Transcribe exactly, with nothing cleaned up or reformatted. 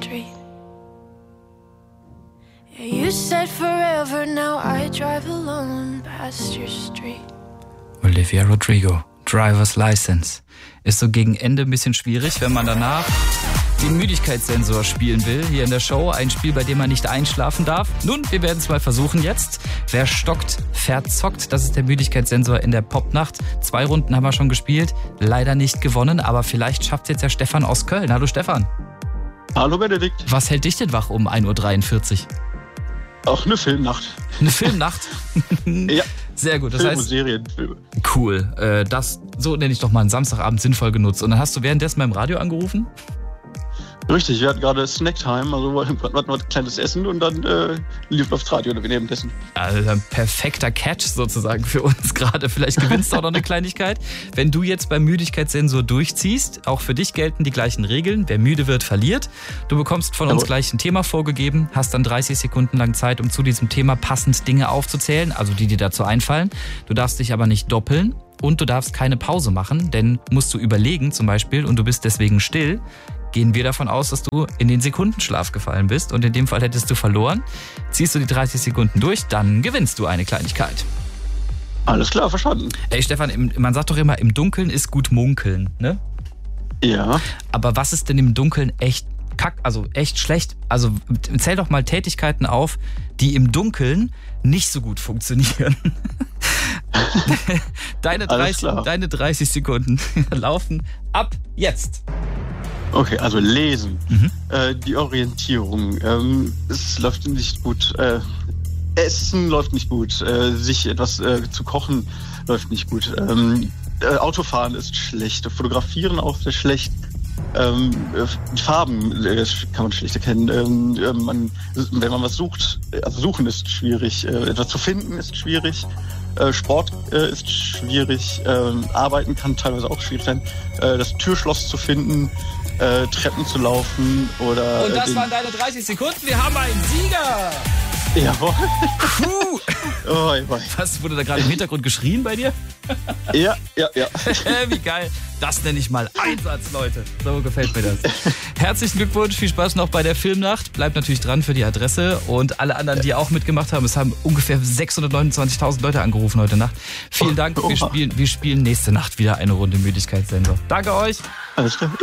street. Yeah, you said forever, now I drive alone past your street. Olivia Rodrigo, Driver's License. Ist so gegen Ende ein bisschen schwierig, wenn man danach den Müdigkeitssensor spielen will, hier in der Show. Ein Spiel, bei dem man nicht einschlafen darf. Nun, wir werden es mal versuchen jetzt. Wer stockt, verzockt. Das ist der Müdigkeitssensor in der Popnacht. Zwei Runden haben wir schon gespielt. Leider nicht gewonnen, aber vielleicht schafft es jetzt der Stefan aus Köln. Hallo Stefan. Hallo Benedikt. Was hält dich denn wach um ein Uhr dreiundvierzig? Auch eine Filmnacht. Eine Filmnacht? Ja. Sehr gut. Das Film- heißt, und Serienfilme. Cool. Äh, das, so nenne ich doch mal einen Samstagabend sinnvoll genutzt. Und dann hast du währenddessen beim Radio angerufen? Richtig, wir hatten gerade Snacktime, also wir hatten ein kleines Essen und dann äh, lief aufs Radio nebendessen. Also ein perfekter Catch sozusagen für uns gerade. Vielleicht gewinnst du auch noch eine Kleinigkeit. Wenn du jetzt beim Müdigkeitssensor durchziehst, auch für dich gelten die gleichen Regeln. Wer müde wird, verliert. Du bekommst von uns gleich ein Thema vorgegeben, hast dann dreißig Sekunden lang Zeit, um zu diesem Thema passend Dinge aufzuzählen, also die dir dazu einfallen. Du darfst dich aber nicht doppeln. Und du darfst keine Pause machen, denn musst du überlegen zum Beispiel und du bist deswegen still, gehen wir davon aus, dass du in den Sekundenschlaf gefallen bist und in dem Fall hättest du verloren. Ziehst du die dreißig Sekunden durch, dann gewinnst du eine Kleinigkeit. Alles klar, verstanden. Ey Stefan, man sagt doch immer, im Dunkeln ist gut munkeln, ne? Ja. Aber was ist denn im Dunkeln echt kack, also echt schlecht? Also zähl doch mal Tätigkeiten auf, die im Dunkeln nicht so gut funktionieren. Deine dreißig, deine dreißig Sekunden laufen ab jetzt. Okay, also lesen, Mhm. äh, die Orientierung, ähm, es läuft nicht gut, äh, Essen läuft nicht gut, äh, sich etwas äh, zu kochen läuft nicht gut, ähm, äh, Autofahren ist schlecht, Fotografieren auch sehr schlecht, ähm, äh, Farben äh, kann man schlecht erkennen, ähm, äh, man, wenn man was sucht, also suchen ist schwierig, äh, etwas zu finden ist schwierig. Äh, Sport äh, ist schwierig, äh, arbeiten kann teilweise auch schwierig sein, äh, das Türschloss zu finden, äh, Treppen zu laufen oder... Und das äh, den, waren deine dreißig Sekunden, wir haben einen Sieger! Jawohl. Puh. Oh, Was, wurde da gerade im Hintergrund geschrien bei dir? Ja, ja, ja. Wie geil. Das nenne ich mal Einsatz, Leute. So gefällt mir das. Herzlichen Glückwunsch, viel Spaß noch bei der Filmnacht. Bleibt natürlich dran für die Adresse und alle anderen, die auch mitgemacht haben. Es haben ungefähr sechshundertneunundzwanzigtausend Leute angerufen heute Nacht. Vielen Dank. Wir spielen, wir spielen nächste Nacht wieder eine Runde Müdigkeitssensor. Danke euch. Alles klar.